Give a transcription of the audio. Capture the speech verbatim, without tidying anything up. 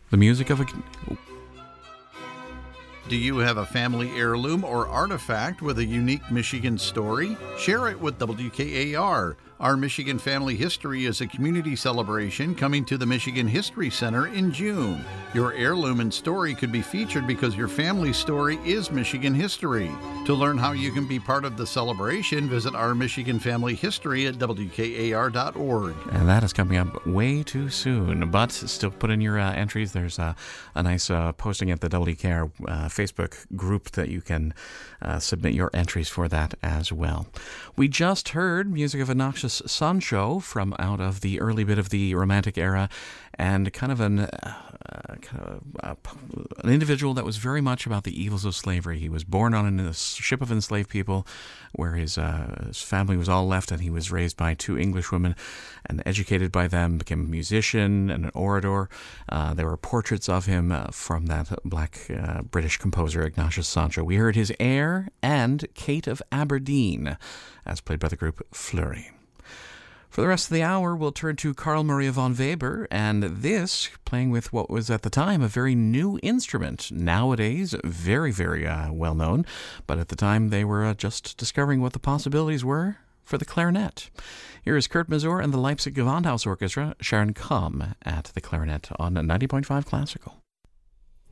The music of a... Do you have a family heirloom or artifact with a unique Michigan story? Share it with W K A R. Our Michigan Family History is a community celebration coming to the Michigan History Center in June. Your heirloom and story could be featured because your family's story is Michigan history. To learn how you can be part of the celebration, visit Our Michigan Family History at W K A R dot org. And that is coming up way too soon, but still put in your uh, entries. There's uh, a nice uh, posting at the W K A R uh, Facebook group that you can uh, submit your entries for that as well. We just heard music of a Noxious Sancho from out of the early bit of the Romantic era, and kind of an uh, kind of uh, an individual that was very much about the evils of slavery. He was born on a ship of enslaved people, where his uh, his family was all left, and he was raised by two English women and educated by them. Became a musician and an orator. Uh, there were portraits of him uh, from that black uh, British composer Ignatius Sancho. We heard his heir and Kate of Aberdeen, as played by the group Fleury. For the rest of the hour, we'll turn to Carl Maria von Weber, and this playing with what was at the time a very new instrument. Nowadays, very, very uh, well known, but at the time they were uh, just discovering what the possibilities were for the clarinet. Here is Kurt Masur and the Leipzig Gewandhaus Orchestra, Sharon Come at the clarinet on ninety point five Classical.